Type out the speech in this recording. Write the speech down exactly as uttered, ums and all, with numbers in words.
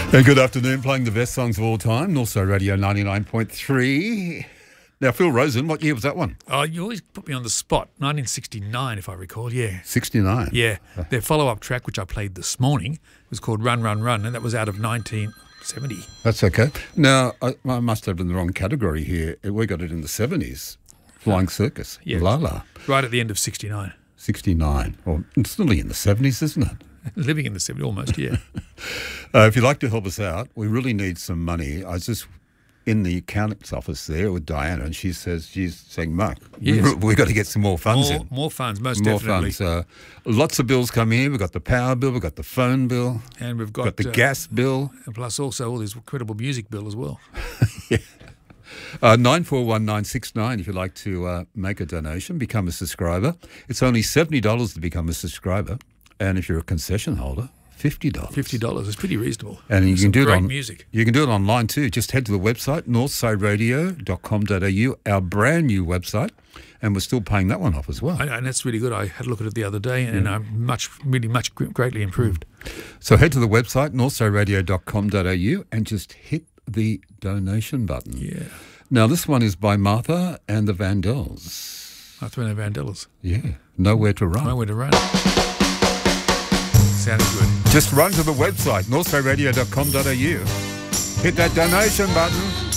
And good afternoon, playing the best songs of all time, also Radio ninety-nine point three. Now, Phil Rosen, what year was that one? Oh, you always put me on the spot. nineteen sixty-nine, if I recall, yeah. sixty-nine? Yeah. Their follow-up track, which I played this morning, was called Run, Run, Run, and that was out of nineteen seventy. That's okay. Now, I, I must have it in the wrong category here. We got it in the seventies. Flying Circus. Yeah. La La. Right at the end of sixty-nine. sixty-nine. Well, it's nearly in the seventies, isn't it? Living in the seventies, almost, yeah. uh, if you'd like to help us out, we really need some money. I was just in the accountant's office there with Diana, and she says, she's saying, Mark, Yes. we've, we've got to get some more funds More, in. more funds, most More definitely. funds. Uh, lots of bills come in. We've got the power bill, we've got the phone bill, And we've got, got the uh, gas bill. and plus also all this incredible music bill as well. Uh, nine four one nine six nine if you'd like to uh, make a donation, become a subscriber. It's only seventy dollars to become a subscriber. And if you're a concession holder, fifty dollars. fifty dollars is pretty reasonable. And you Some can do it great on music. You can do it online too. Just head to the website, northside radio dot com dot a u, our brand new website, and we're still paying that one off as well. I know, and that's really good. I had a look at it the other day, and I'm much, really much gr- greatly improved. So head to the website, northside radio dot com dot a u, and just hit the donation button. Yeah. Now, this one is by Martha and the Vandellas. That's when they're Vandellas. Yeah, Nowhere to Run. Nowhere to run. Sounded good. Just run to the website, northside radio dot com dot a u. Hit that donation button.